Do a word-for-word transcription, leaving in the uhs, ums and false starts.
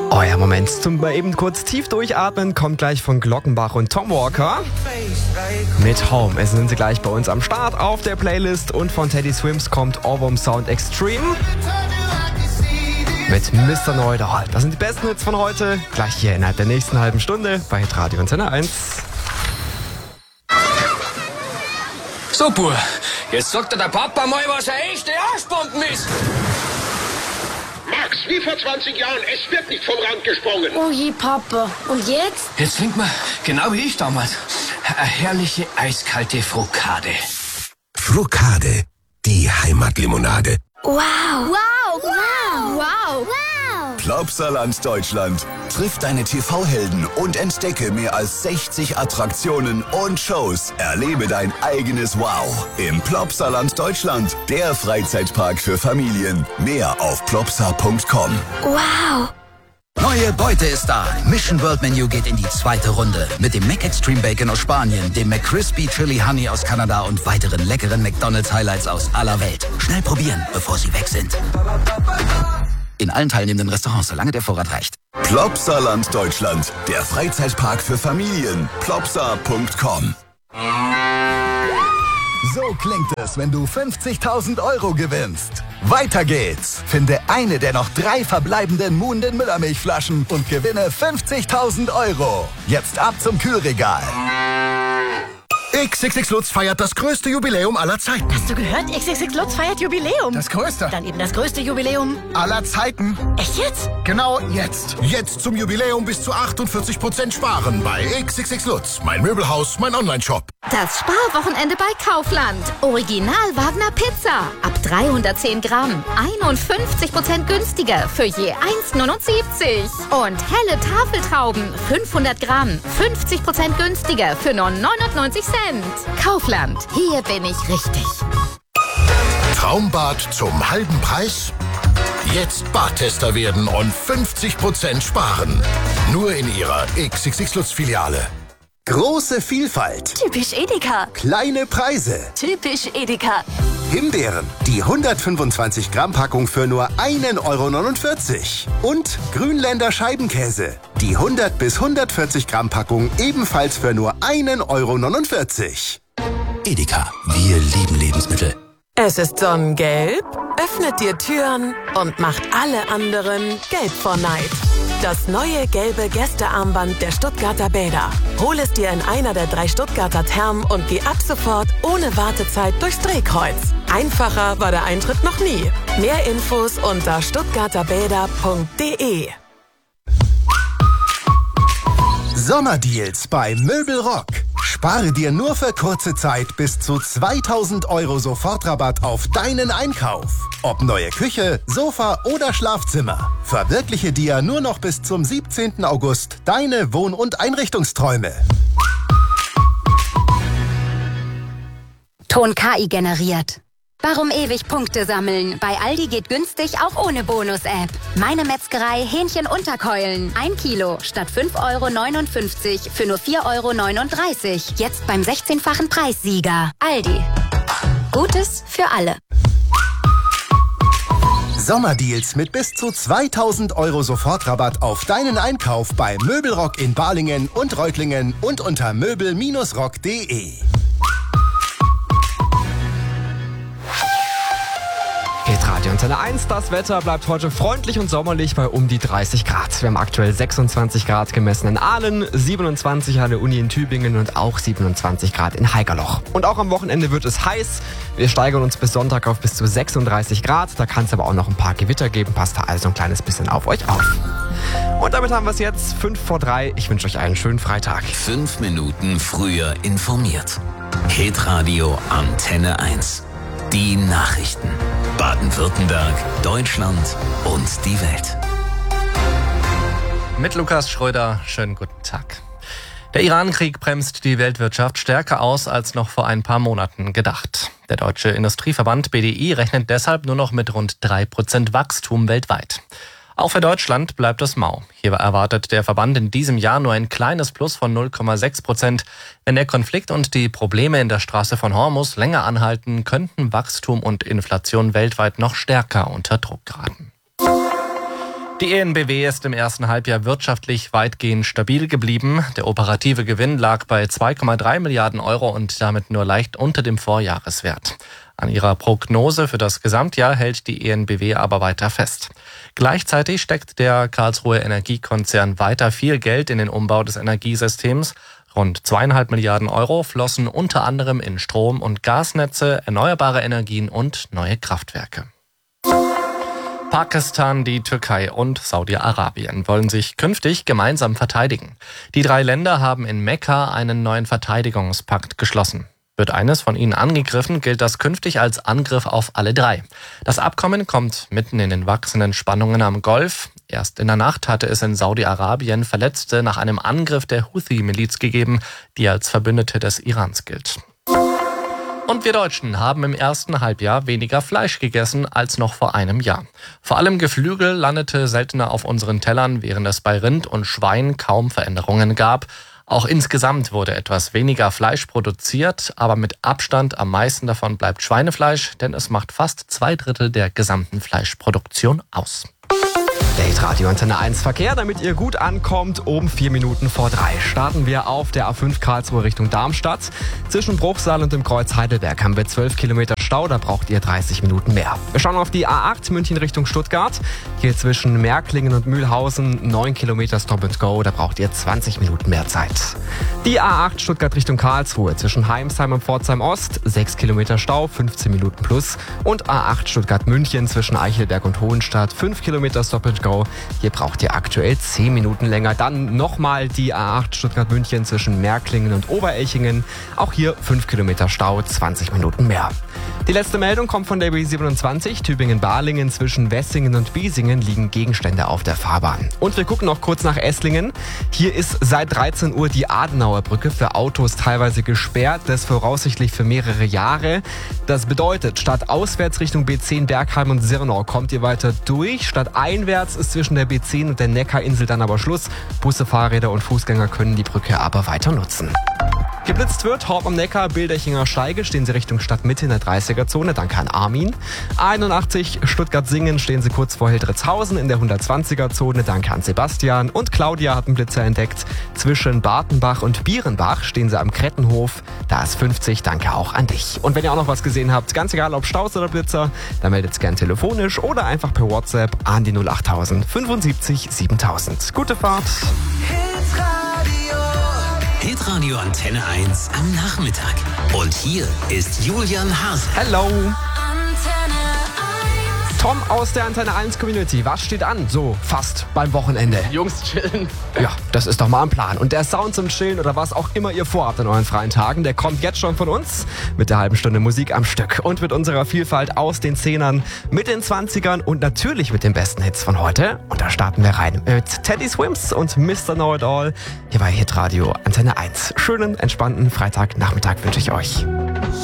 Oh ja, Moment, zum eben kurz tief durchatmen, kommt gleich von Glockenbach und Tom Walker. Mit Home, es sind sie gleich bei uns am Start auf der Playlist. Und von Teddy Swims kommt Ohrwurm Sound Extreme. Mit Mister Neudal. Das sind die besten Hits von heute. Gleich hier innerhalb der nächsten halben Stunde bei Hitradio Antenne eins. So, Bub, jetzt sagt dir der Papa mal, was eine echte Arschbomben ist. Max, wie vor zwanzig Jahren, es wird nicht vom Rand gesprungen. Oh je, Papa. Und jetzt? Jetzt trinkt man, genau wie ich damals, eine herrliche eiskalte Frukade. Frukade, die Heimatlimonade. Wow. Wow. Wow. Wow. Wow. Plopsaland Deutschland. Triff deine T V-Helden und entdecke mehr als sechzig Attraktionen und Shows. Erlebe dein eigenes Wow im Plopsaland Deutschland, der Freizeitpark für Familien. Mehr auf plopsa punkt com. Wow. Neue Beute ist da. Mission World Menu geht in die zweite Runde. Mit dem Mac Extreme Bacon aus Spanien, dem McCrispy Chili Honey aus Kanada und weiteren leckeren McDonald's Highlights aus aller Welt. Schnell probieren, bevor sie weg sind. In allen teilnehmenden Restaurants, solange der Vorrat reicht. Plopsaland Deutschland, der Freizeitpark für Familien. plopsa punkt com. So klingt es, wenn du fünfzigtausend Euro gewinnst. Weiter geht's. Finde eine der noch drei verbleibenden Moon den Müllermilchflaschen und gewinne fünfzigtausend Euro. Jetzt ab zum Kühlregal. X X X Lutz feiert das größte Jubiläum aller Zeiten. Hast du gehört? X X X Lutz feiert Jubiläum. Das größte? Dann eben das größte Jubiläum aller Zeiten. Echt jetzt? Genau jetzt. Jetzt zum Jubiläum bis zu achtundvierzig Prozent sparen bei X X X Lutz. Mein Möbelhaus, mein Online-Shop. Das Sparwochenende bei Kaufland. Original Wagner Pizza. Ab dreihundertzehn Gramm. einundfünfzig Prozent günstiger für je eins neunundsiebzig. Und helle Tafeltrauben. fünfhundert Gramm. fünfzig Prozent günstiger für nur neunundneunzig Cent. Kaufland. Hier bin ich richtig. Traumbad zum halben Preis? Jetzt Badtester werden und fünfzig Prozent sparen. Nur in Ihrer X X X Lutz Filiale. Große Vielfalt. Typisch Edeka. Kleine Preise. Typisch Edeka. Himbeeren, die hundertfünfundzwanzig Gramm Packung für nur ein Euro neunundvierzig. Und Grünländer Scheibenkäse, die hundert bis hundertvierzig Gramm Packung ebenfalls für nur ein Euro neunundvierzig. Edeka, wir lieben Lebensmittel. Es ist sonnengelb, öffnet dir Türen und macht alle anderen gelb vor Neid. Das neue gelbe Gästearmband der Stuttgarter Bäder. Hol es dir in einer der drei Stuttgarter Thermen und geh ab sofort ohne Wartezeit durchs Drehkreuz. Einfacher war der Eintritt noch nie. Mehr Infos unter stuttgarterbäder punkt de. Sommerdeals bei Möbelrock. Spare dir nur für kurze Zeit bis zu zweitausend Euro Sofortrabatt auf deinen Einkauf. Ob neue Küche, Sofa oder Schlafzimmer. Verwirkliche dir nur noch bis zum siebzehnten August deine Wohn- und Einrichtungsträume. Ton K I generiert. Warum ewig Punkte sammeln? Bei Aldi geht günstig auch ohne Bonus-App. Meine Metzgerei Hähnchen Unterkeulen. Ein Kilo statt fünf Euro neunundfünfzig für nur vier Euro neununddreißig. Jetzt beim sechzehnfachen Preissieger. Aldi. Gutes für alle. Sommerdeals mit bis zu zweitausend Euro Sofortrabatt auf deinen Einkauf bei Möbelrock in Balingen und Reutlingen und unter möbel rock punkt de. Hitradio Antenne eins, das Wetter bleibt heute freundlich und sommerlich bei um die dreißig Grad. Wir haben aktuell sechsundzwanzig Grad gemessen in Aalen, siebenundzwanzig an der Uni in Tübingen und auch siebenundzwanzig Grad in Haigerloch. Und auch am Wochenende wird es heiß. Wir steigern uns bis Sonntag auf bis zu sechsunddreißig Grad. Da kann es aber auch noch ein paar Gewitter geben. Passt da also ein kleines bisschen auf euch auf. Und damit haben wir es jetzt, fünf vor drei. Ich wünsche euch einen schönen Freitag. Fünf Minuten früher informiert. Hitradio Antenne eins. Die Nachrichten. Baden-Württemberg, Deutschland und die Welt. Mit Lukas Schröder, schönen guten Tag. Der Iran-Krieg bremst die Weltwirtschaft stärker aus als noch vor ein paar Monaten gedacht. Der Deutsche Industrieverband B D I rechnet deshalb nur noch mit rund drei Prozent Wachstum weltweit. Auch für Deutschland bleibt es mau. Hier erwartet der Verband in diesem Jahr nur ein kleines Plus von null Komma sechs Prozent. Wenn der Konflikt und die Probleme in der Straße von Hormuz länger anhalten, könnten Wachstum und Inflation weltweit noch stärker unter Druck geraten. Die E N B W ist im ersten Halbjahr wirtschaftlich weitgehend stabil geblieben. Der operative Gewinn lag bei zwei Komma drei Milliarden Euro und damit nur leicht unter dem Vorjahreswert. An ihrer Prognose für das Gesamtjahr hält die E N B W aber weiter fest. Gleichzeitig steckt der Karlsruher Energiekonzern weiter viel Geld in den Umbau des Energiesystems. Rund zweieinhalb Milliarden Euro flossen unter anderem in Strom- und Gasnetze, erneuerbare Energien und neue Kraftwerke. Pakistan, die Türkei und Saudi-Arabien wollen sich künftig gemeinsam verteidigen. Die drei Länder haben in Mekka einen neuen Verteidigungspakt geschlossen. Wird eines von ihnen angegriffen, gilt das künftig als Angriff auf alle drei. Das Abkommen kommt mitten in den wachsenden Spannungen am Golf. Erst in der Nacht hatte es in Saudi-Arabien Verletzte nach einem Angriff der Houthi-Miliz gegeben, die als Verbündete des Irans gilt. Und wir Deutschen haben im ersten Halbjahr weniger Fleisch gegessen als noch vor einem Jahr. Vor allem Geflügel landete seltener auf unseren Tellern, während es bei Rind und Schwein kaum Veränderungen gab. Auch insgesamt wurde etwas weniger Fleisch produziert, aber mit Abstand am meisten davon bleibt Schweinefleisch, denn es macht fast zwei Drittel der gesamten Fleischproduktion aus. Date Radio Antenne eins Verkehr, damit ihr gut ankommt, um vier Minuten vor drei. Starten wir auf der A fünf Karlsruhe Richtung Darmstadt. Zwischen Bruchsal und dem Kreuz Heidelberg haben wir zwölf Kilometer Stau, da braucht ihr dreißig Minuten mehr. Wir schauen auf die A acht München Richtung Stuttgart. Hier zwischen Märklingen und Mühlhausen neun Kilometer Stop and Go, da braucht ihr zwanzig Minuten mehr Zeit. Die A acht Stuttgart Richtung Karlsruhe zwischen Heimsheim und Pforzheim Ost, sechs Kilometer Stau, fünfzehn Minuten plus. Und A acht Stuttgart München zwischen Eichelberg und Hohenstadt, fünf Kilometer Stop and Go. Hier braucht ihr aktuell zehn Minuten länger. Dann nochmal die A acht Stuttgart-München zwischen Märklingen und Oberelchingen. Auch hier fünf Kilometer Stau, zwanzig Minuten mehr. Die letzte Meldung kommt von der B siebenundzwanzig. Tübingen-Balingen zwischen Wessingen und Biesingen liegen Gegenstände auf der Fahrbahn. Und wir gucken noch kurz nach Esslingen. Hier ist seit dreizehn Uhr die Adenauer Brücke für Autos teilweise gesperrt. Das voraussichtlich für mehrere Jahre. Das bedeutet, statt auswärts Richtung B zehn Bergheim und Sirnau kommt ihr weiter durch. Statt einwärts ist zwischen der B zehn und der Neckarinsel dann aber Schluss. Busse, Fahrräder und Fußgänger können die Brücke aber weiter nutzen. Geblitzt wird, Horb am Neckar, Bilderchinger Steige, stehen sie Richtung Stadtmitte in der dreißiger-Zone, danke an Armin. einundachtzig Stuttgart-Singen stehen sie kurz vor Hildritzhausen in der hundertzwanziger-Zone, danke an Sebastian. Und Claudia hat einen Blitzer entdeckt. Zwischen Bartenbach und Bierenbach stehen sie am Krettenhof, da ist fünfzig, danke auch an dich. Und wenn ihr auch noch was gesehen habt, ganz egal ob Staus oder Blitzer, dann meldet's gern telefonisch oder einfach per WhatsApp an die null achttausend fünfundsiebzig siebentausend. Gute Fahrt! Hitradio Antenne eins am Nachmittag. Und hier ist Julian Haas. Hello! Tom aus der Antenne eins Community. Was steht an? So fast beim Wochenende. Jungs chillen. Ja, das ist doch mal ein Plan. Und der Sound zum Chillen oder was auch immer ihr vorhabt an euren freien Tagen, der kommt jetzt schon von uns mit der halben Stunde Musik am Stück und mit unserer Vielfalt aus den Zehnern, mit den Zwanzigern und natürlich mit den besten Hits von heute. Und da starten wir rein mit Teddy Swims und Mister Know It All hier bei Hitradio Antenne eins. Schönen, entspannten Freitagnachmittag wünsche ich euch.